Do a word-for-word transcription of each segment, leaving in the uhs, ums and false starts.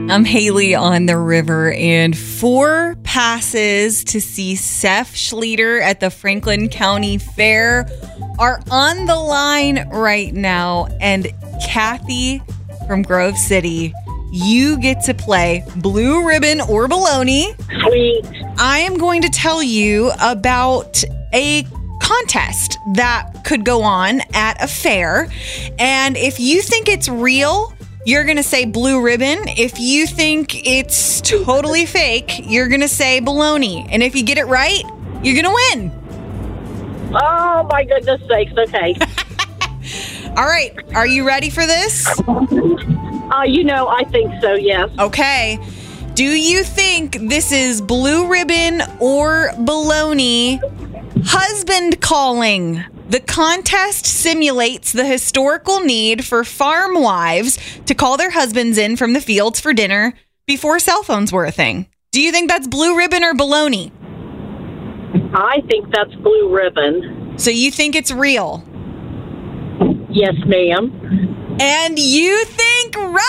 I'm Haley on the river, and four passes to see Seth Schlueter at the Franklin County Fair are on the line right now. And Kathy from Grove City, you get to play Blue Ribbon or Baloney. Sweet. I am going to tell you about a contest that could go on at a fair. And if you think it's real, you're going to say Blue Ribbon. If you think it's totally fake, you're going to say Baloney. And if you get it right, you're going to win. Oh, my goodness sakes. Okay. All right. Are you ready for this? Uh, you know, I think so, yes. Okay. Do you think this is Blue Ribbon or Baloney? Husband calling. The contest simulates the historical need for farm wives to call their husbands in from the fields for dinner before cell phones were a thing. Do you think that's Blue Ribbon or Baloney? I think that's Blue Ribbon. So you think it's real? Yes, ma'am. And you think right!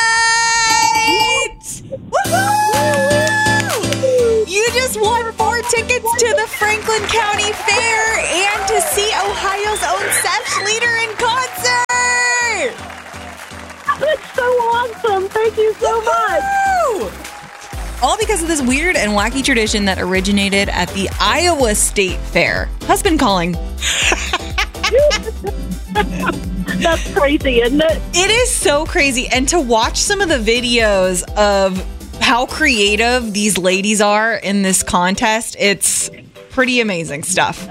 Woohoo! You just won four tickets to the Franklin County Fair and to see Ohio's own Seth Schlueter in concert! That's so awesome. Thank you so much. Woo! All because of this weird and wacky tradition that originated at the Iowa State Fair. Husband calling. That's crazy, isn't it? It is so crazy. And to watch some of the videos of how creative these ladies are in this contest, it's pretty amazing stuff.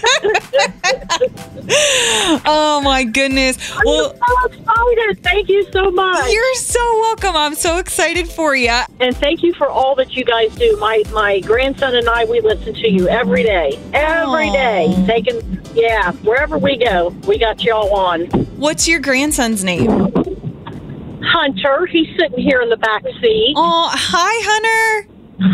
Oh my goodness. Well, I'm so excited. Thank you so much. You're so welcome. I'm so excited for you. And thank you for all that you guys do. My my grandson and I, we listen to you every day. Every Aww. day. Taking, yeah, wherever we go, we got y'all on. What's your grandson's name? Hunter. He's sitting here in the back seat. Oh, hi, Hunter.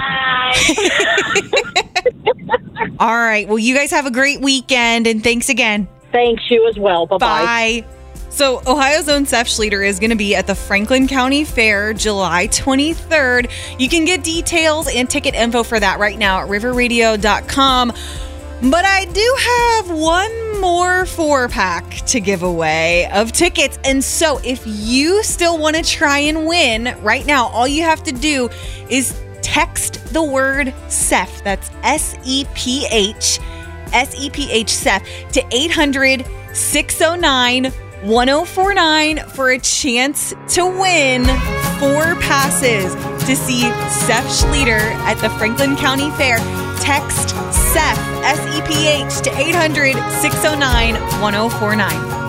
Hi. All right. Well, you guys have a great weekend, and thanks again. Thanks, you as well. Bye-bye. Bye. So Ohio's own Seth Schlueter is going to be at the Franklin County Fair July twenty-third. You can get details and ticket info for that right now at river radio dot com. But I do have one more four-pack to give away of tickets. And so if you still want to try and win right now, all you have to do is text the word Seth. That's S E P H, S E P H, Seth, to eight hundred, six oh nine, one oh four nine for a chance to win four passes to see Seth Schlueter at the Franklin County Fair. Text Seth, S E P H, to eight hundred, six oh nine, one oh four nine.